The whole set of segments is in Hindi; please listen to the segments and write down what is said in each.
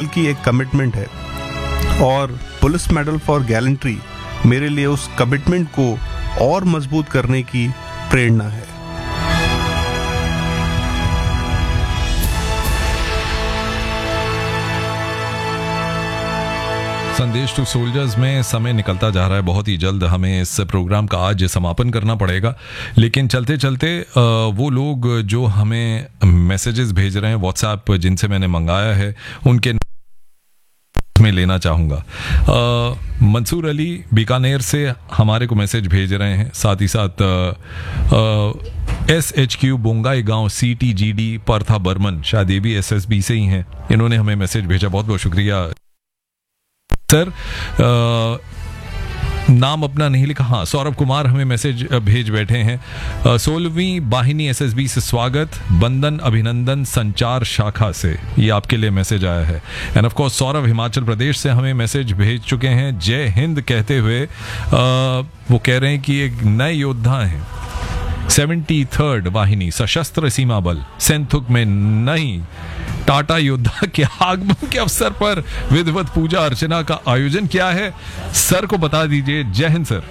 की एक कमिटमेंट है और पुलिस मेडल फॉर गैलेंट्री मेरे लिए उस कमिटमेंट को और मजबूत करने की प्रेरणा है। संदेश टू सोल्जर्स में समय निकलता जा रहा है, बहुत ही जल्द हमें इस प्रोग्राम का आज समापन करना पड़ेगा। लेकिन चलते चलते वो लोग जो हमें मैसेजेस भेज रहे हैं व्हाट्सएप जिनसे मैंने मंगाया है उनके में लेना चाहूँगा। मंसूर अली बीकानेर से हमारे को मैसेज भेज रहे हैं, साथ ही साथ SHQ बोंगाई गांव CTGD परथा बर्मन, शायद ये भी SSB से ही हैं, इन्होंने हमें मैसेज भेजा, बहुत बहुत शुक्रिया सर। नाम अपना नहीं लिखा, हाँ सौरभ कुमार हमें मैसेज भेज बैठे हैं। 16वीं वाहिनी SSB से स्वागत, बंदन अभिनंदन संचार शाखा से, ये आपके लिए मैसेज आया है। End of course Saurabh Himachal Pradesh से हमें मैसेज भेज चुके हैं जय हिंद कहते हुए। वो कह रहे हैं कि एक नए योद्धा हैं 73rd वाहिनी सशस्त्र सीमा बल सेंथुक में नई टाटा योद्धा के आगमन के अवसर पर विधिवत पूजा अर्चना का आयोजन किया है, सर को बता दीजिए। जय हिंद सर।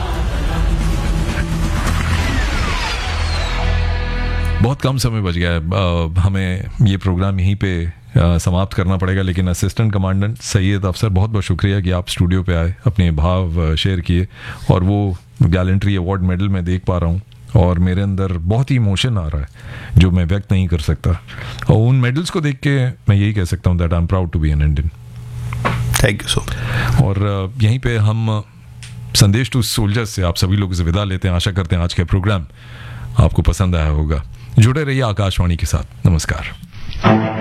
बहुत कम समय बच गया है, हमें ये प्रोग्राम यहीं पे समाप्त करना पड़ेगा, लेकिन असिस्टेंट कमांडेंट सैयद अफसर बहुत बहुत शुक्रिया कि आप स्टूडियो पे आए, अपने भाव शेयर किए, और वो गैलेंट्री अवार्ड मेडल मैं देख पा रहा हूँ और मेरे अंदर बहुत ही इमोशन आ रहा है जो मैं व्यक्त नहीं कर सकता। और उन मेडल्स को देख के मैं यही कह सकता हूँ that I am proud to be an Indian. Thank you so much. और यहीं पे हम संदेश टू सोल्जर्स से आप सभी लोगों से विदा लेते हैं। आशा करते हैं आज का प्रोग्राम आपको पसंद आया होगा। जुड़े रहिए आकाशवाणी के साथ। नमस्कार।